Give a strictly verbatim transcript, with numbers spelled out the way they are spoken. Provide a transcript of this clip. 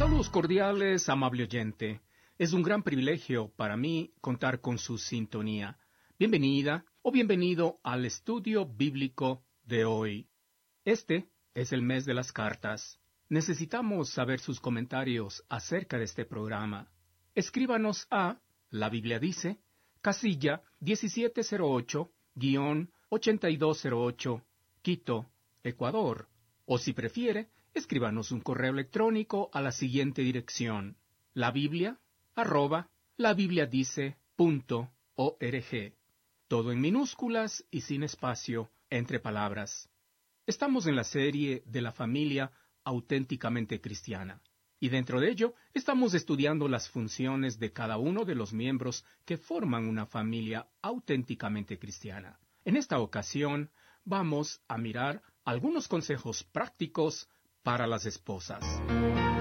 Saludos cordiales, amable oyente. Es un gran privilegio para mí contar con su sintonía. Bienvenida o bienvenido al estudio bíblico de hoy. Este es el mes de las cartas. Necesitamos saber sus comentarios acerca de este programa. Escríbanos a La Biblia Dice, casilla diecisiete cero ocho, ochenta y dos cero ocho, Quito, Ecuador. O si prefiere, escríbanos un correo electrónico a la siguiente dirección: la biblia arroba labibliadice punto org. Todo en minúsculas y sin espacio entre palabras. Estamos en la serie de la familia auténticamente cristiana, y dentro de ello estamos estudiando las funciones de cada uno de los miembros que forman una familia auténticamente cristiana. En esta ocasión vamos a mirar algunos consejos prácticos para las esposas.